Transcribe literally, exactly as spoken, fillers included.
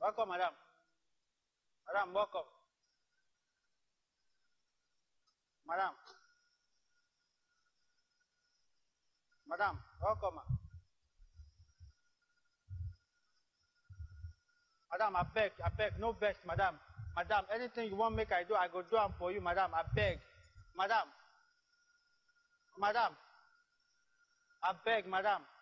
Welcome, madam. Madam, welcome. Madam. Madam, welcome. Madam, I beg, I beg, no best, madam. Madam, anything you want make I do, I go do am for you, madam. I beg. Madam. Madam. I beg, madam.